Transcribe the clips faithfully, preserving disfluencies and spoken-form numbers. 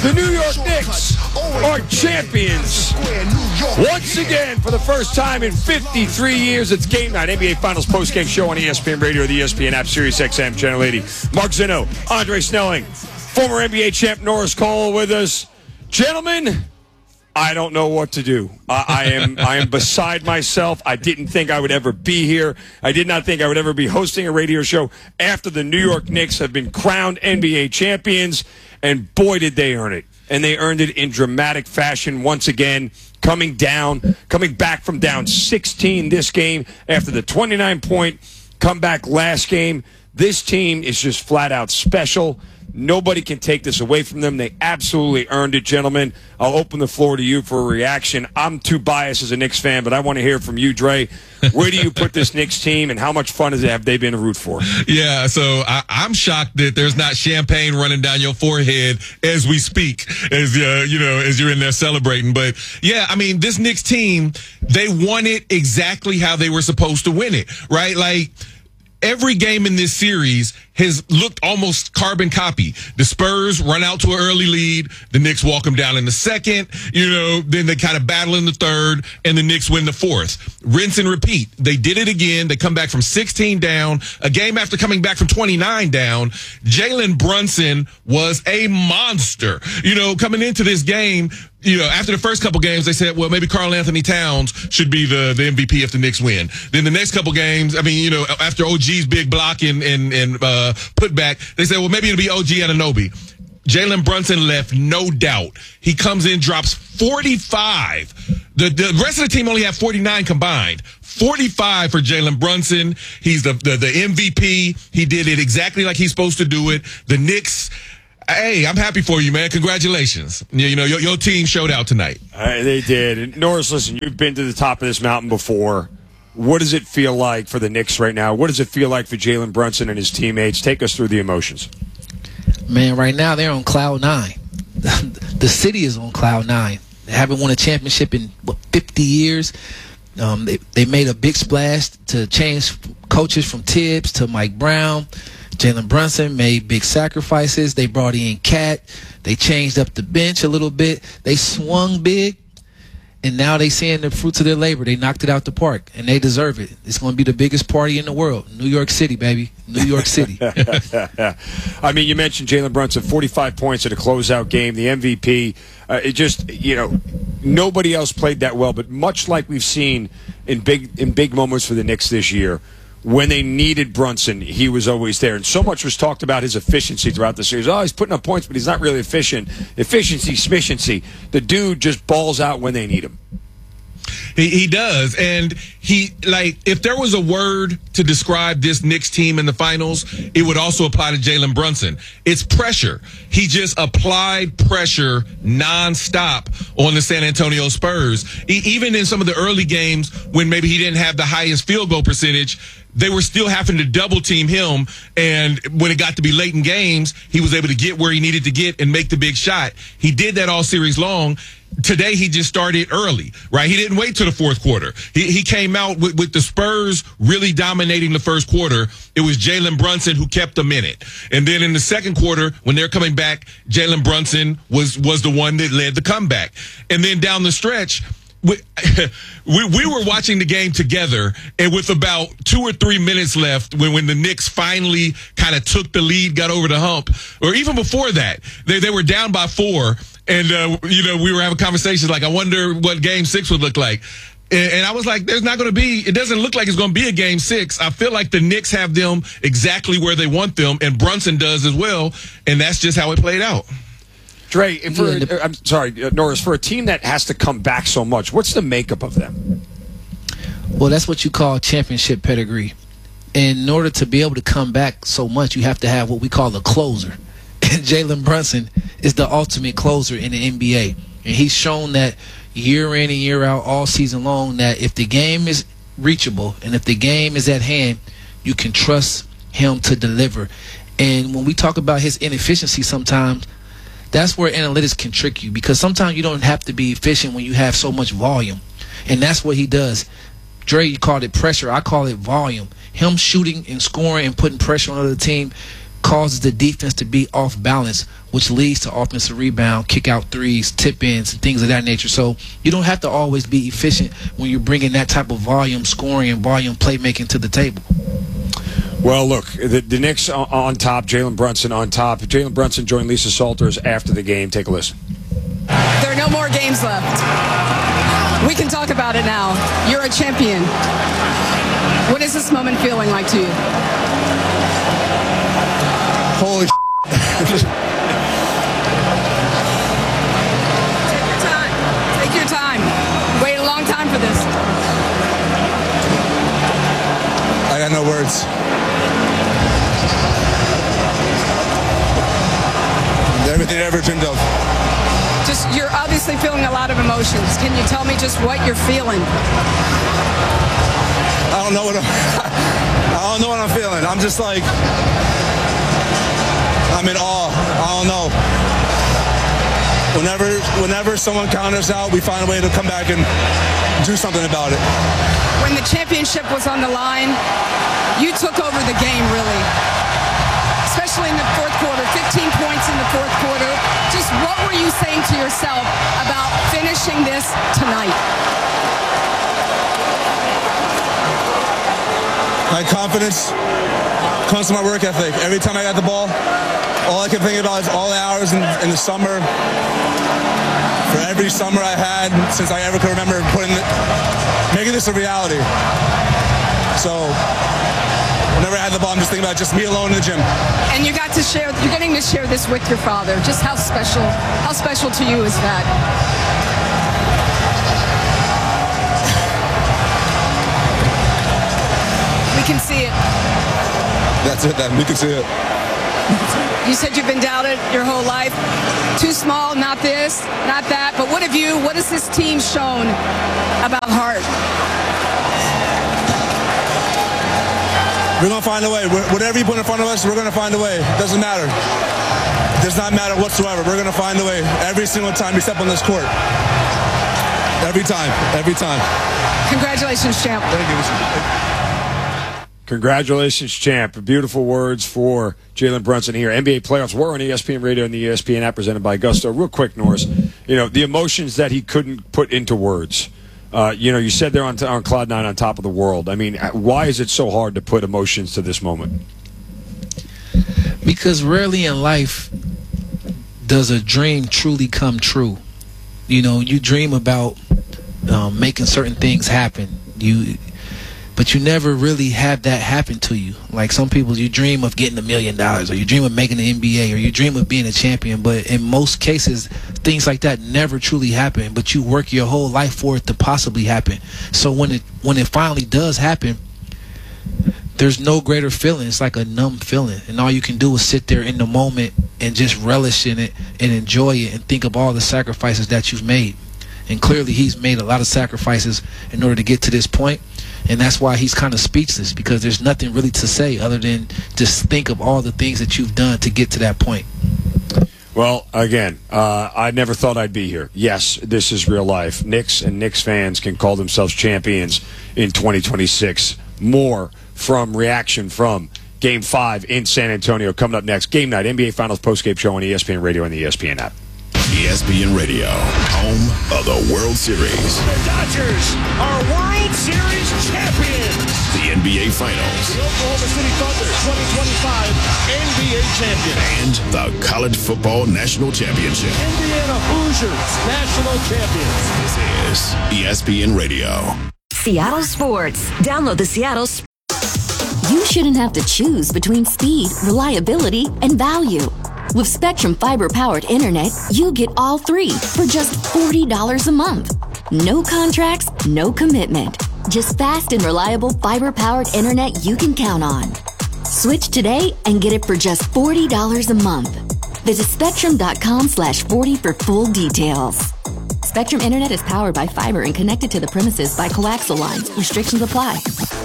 The New York Knicks are champions once again for the first time in fifty-three years. It's Game Night, N B A Finals postgame show on E S P N Radio, the E S P N app, Sirius X M, Channel eighty. Mark Zinno, Andre Snelling, former N B A champ Norris Cole with us. Gentlemen, I don't know what to do. I, I am I am beside myself. I didn't think I would ever be here. I did not think I would ever be hosting a radio show after the New York Knicks have been crowned N B A champions, and boy, did they earn it. And they earned it in dramatic fashion once again, coming down, coming back from down sixteen this game after the twenty-nine point comeback last game. This team is just flat out special. Nobody can take this away from them. They absolutely earned it, gentlemen. I'll open the floor to you for a reaction. I'm too biased as a Knicks fan, but I want to hear from you, Dre. Where do you put this Knicks team, and how much fun has it, have they been to root for? Yeah, so I, I'm shocked that there's not champagne running down your forehead as we speak, as uh, you know, as you're in there celebrating. But yeah, I mean, this Knicks team, they won it exactly how they were supposed to win it, right? Like, every game in this series has looked almost carbon copy. The Spurs run out to an early lead. The Knicks walk them down in the second. You know, then they kind of battle in the third, and the Knicks win the fourth. Rinse and repeat. They did it again. They come back from sixteen down. A game after coming back from twenty-nine down. Jalen Brunson was a monster. You know, coming into this game, you know, after the first couple games, they said, well, maybe Karl Anthony Towns should be the, the M V P if the Knicks win. Then the next couple games, I mean, you know, after O G's big block and, and, and uh, put back, they said, well, maybe it'll be O G Anunoby. Jalen Brunson left no doubt. He comes in, drops forty-five. The, the rest of the team only have forty-nine combined. forty-five for Jalen Brunson. He's the, the, the M V P. He did it exactly like he's supposed to do it. The Knicks, hey, I'm happy for you, man. Congratulations. You, you know, your, your team showed out tonight. Uh, they did. And Norris, listen, you've been to the top of this mountain before. What does it feel like for the Knicks right now? What does it feel like for Jalen Brunson and his teammates? Take us through the emotions. Man, right now they're on cloud nine. The city is on cloud nine. They haven't won a championship in, what, fifty years. Um, they, they made a big splash to change coaches from Tibbs to Mike Brown. Jalen Brunson made big sacrifices. They brought in Cat. They changed up the bench a little bit. They swung big, and now they seeing the fruits of their labor. They knocked it out the park, and they deserve it. It's going to be the biggest party in the world. New York City, baby. New York City. I mean, you mentioned Jalen Brunson, forty-five points at a closeout game, the M V P. Uh, it just, you know, nobody else played that well, but much like we've seen in big in big moments for the Knicks this year, when they needed Brunson, he was always there. And so much was talked about his efficiency throughout the series. Oh, he's putting up points, but he's not really efficient. Efficiency, smishency. The dude just balls out when they need him. He, he does. And he, like, if there was a word to describe this Knicks team in the finals, it would also apply to Jalen Brunson. It's pressure. He just applied pressure nonstop on the San Antonio Spurs. E- even in some of the early games when maybe he didn't have the highest field goal percentage, they were still having to double team him. And when it got to be late in games, he was able to get where he needed to get and make the big shot. He did that all series long. Today, he just started early, right? He didn't wait till the fourth quarter. He, he came out with, with the Spurs really dominating the first quarter. It was Jalen Brunson who kept them in it. And then in the second quarter, when they're coming back, Jalen Brunson was, was the one that led the comeback. And then down the stretch, we, we we were watching the game together, and with about two or three minutes left, when, when the Knicks finally kind of took the lead, got over the hump, or even before that, they, they were down by four. And, uh, you know, we were having conversations like, I wonder what game six would look like. And, and I was like, there's not going to be, it doesn't look like it's going to be a game six. I feel like the Knicks have them exactly where they want them, and Brunson does as well. And that's just how it played out. Dre, for, I'm sorry, uh, Norris, for a team that has to come back so much, what's the makeup of them? Well, that's what you call championship pedigree. In order to be able to come back so much, you have to have what we call a closer. And Jalen Brunson is the ultimate closer in the N B A. And he's shown that year in and year out, all season long, that if the game is reachable and if the game is at hand, you can trust him to deliver. And when we talk about his inefficiency sometimes, that's where analytics can trick you, because sometimes you don't have to be efficient when you have so much volume. And that's what he does. Dre, you called it pressure. I call it volume. Him shooting and scoring and putting pressure on the other team causes the defense to be off balance, which leads to offensive rebound, kick out threes, tip ins, and things of that nature. So you don't have to always be efficient when you're bringing that type of volume scoring and volume playmaking to the table. Well, look, the, the Knicks on, on top, Jalen Brunson on top. Jalen Brunson joined Lisa Salters after the game. Take a listen. There are no more games left. We can talk about it now. You're a champion. What is this moment feeling like to you? Holy Take your time. Take your time. Wait a long time for this. I got no words. Everything I ever dreamed of. Just, you're obviously feeling a lot of emotions. Can you tell me just what you're feeling? I don't know what I'm, I don't know what I'm feeling. I'm just like, I'm in awe. I don't know. Whenever, whenever someone counters out, we find a way to come back and do something about it. When the championship was on the line, you took over the game, really. Especially in the fourth quarter, fifteen points in the fourth quarter. Just what were you saying to yourself about finishing this tonight? My confidence comes from my work ethic. Every time I got the ball, all I can think about is all the hours in, in the summer. For every summer I had since I ever could remember putting, making this a reality. So whenever I had the ball, I'm just thinking about just me alone in the gym. And you got to share, you're getting to share this with your father. Just how special, how special to you is that? We can see it. That's it, then. We can see it. You said you've been doubted your whole life. Too small, not this, not that. But what have you, what has this team shown about heart? We're going to find a way. We're, whatever you put in front of us, we're going to find a way. It doesn't matter. It does not matter whatsoever. We're going to find a way every single time we step on this court. Every time. Every time. Congratulations, champ. Thank you. Congratulations, champ. Beautiful words for Jalen Brunson here. N B A playoffs were on E S P N Radio and the E S P N app presented by Gusto. Real quick, Norris, you know, the emotions that he couldn't put into words. Uh, you know, you said they're on, on Cloud nine, on top of the world. I mean, why is it so hard to put emotions to this moment? Because rarely in life does a dream truly come true. You know, you dream about um, making certain things happen. You, but you never really have that happen to you. Like some people, you dream of getting a million dollars, or you dream of making the N B A, or you dream of being a champion. But in most cases, things like that never truly happen. But you work your whole life for it to possibly happen. So when it when it finally does happen, there's no greater feeling. It's like a numb feeling, and all you can do is sit there in the moment and just relish in it and enjoy it and think of all the sacrifices that you've made. And clearly, he's made a lot of sacrifices in order to get to this point. And that's why he's kind of speechless, because there's nothing really to say other than just think of all the things that you've done to get to that point. Well, again, uh, I never thought I'd be here. Yes, this is real life. Knicks and Knicks fans can call themselves champions in twenty twenty-six. More from reaction from Game five in San Antonio coming up next. Game night, N B A Finals postgame show on E S P N Radio and the E S P N app. E S P N Radio, home of the World Series. The Dodgers are World Series champions. The N B A Finals. The Oklahoma City Thunder twenty twenty-five N B A champion. And the College Football National Championship. Indiana Hoosiers national champions. This is E S P N Radio. Seattle Sports. Download the Seattle Sports. You shouldn't have to choose between speed, reliability, and value. With Spectrum fiber-powered internet, you get all three for just forty dollars a month. No contracts, no commitment. Just fast and reliable fiber-powered internet you can count on. Switch today and get it for just forty dollars a month. Visit spectrum.com slash 40 for full details. Spectrum Internet is powered by fiber and connected to the premises by coaxial lines. Restrictions apply.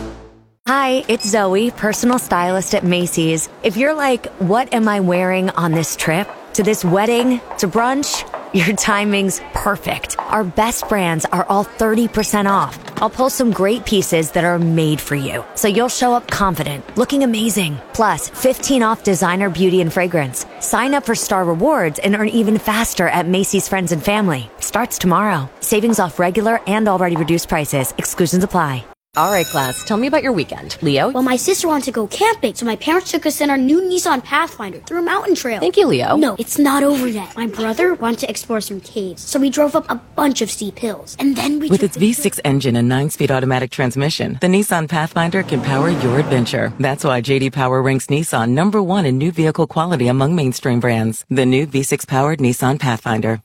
Hi, it's Zoe, personal stylist at Macy's. If you're like, what am I wearing on this trip? To this wedding? To brunch? Your timing's perfect. Our best brands are all thirty percent off. I'll pull some great pieces that are made for you, so you'll show up confident, looking amazing. Plus, fifteen off designer beauty and fragrance. Sign up for Star Rewards and earn even faster at Macy's Friends and Family. Starts tomorrow. Savings off regular and already reduced prices. Exclusions apply. All right, class, tell me about your weekend. Leo? Well, my sister wanted to go camping, so my parents took us in our new Nissan Pathfinder through a mountain trail. Thank you, Leo. No, it's not over yet. My brother wanted to explore some caves, so we drove up a bunch of steep hills. And then we With its V six engine and nine-speed automatic transmission, the Nissan Pathfinder can power your adventure. That's why J D Power ranks Nissan number one in new vehicle quality among mainstream brands. The new V six-powered Nissan Pathfinder.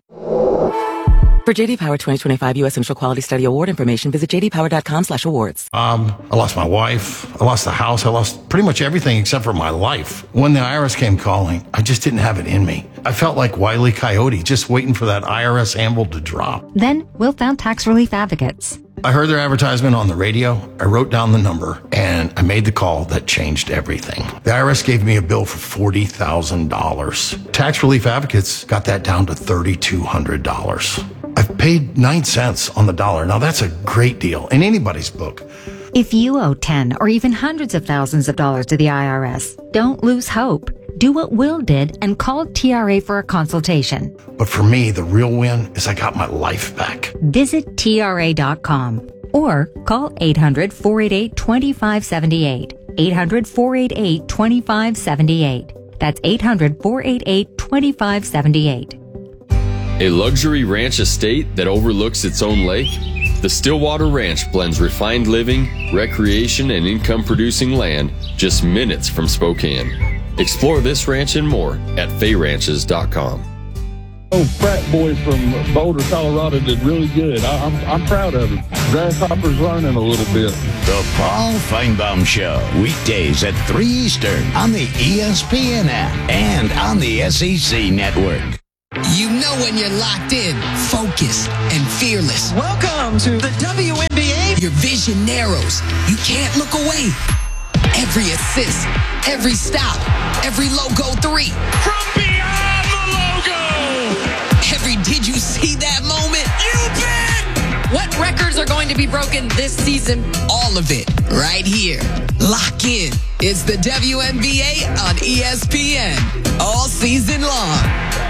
For J D Power twenty twenty-five U S Initial Quality Study Award information, visit j d power dot com slash awards. Um, I lost my wife. I lost the house. I lost pretty much everything except for my life. When the I R S came calling, I just didn't have it in me. I felt like Wile E. Coyote, just waiting for that I R S anvil to drop. Then Will found Tax Relief Advocates. I heard their advertisement on the radio. I wrote down the number, and I made the call that changed everything. The I R S gave me a bill for forty thousand dollars. Tax Relief Advocates got that down to three thousand two hundred dollars. I've paid nine cents on the dollar. Now, that's a great deal in anybody's book. If you owe ten or even hundreds of thousands of dollars to the I R S, don't lose hope. Do what Will did and call T R A for a consultation. But for me, the real win is I got my life back. Visit T R A dot com or call eight hundred, four eight eight, two five seven eight. eight hundred, four eight eight, two five seven eight. That's eight hundred, four eight eight, two five seven eight. A luxury ranch estate that overlooks its own lake? The Stillwater Ranch blends refined living, recreation, and income-producing land just minutes from Spokane. Explore this ranch and more at fay ranches dot com. Oh, frat boy from Boulder, Colorado did really good. I, I'm, I'm proud of him. Grasshopper's learning a little bit. The Paul Feinbaum Show, weekdays at three Eastern on the E S P N app and on the S E C network. You know when you're locked in, focused, and fearless. Welcome to the W N B A. Your vision narrows. You can't look away. Every assist, every stop, every logo three. From beyond the logo. Every did you see that moment? You bet. What records are going to be broken this season? All of it right here. Lock in. It's the W N B A on E S P N all season long.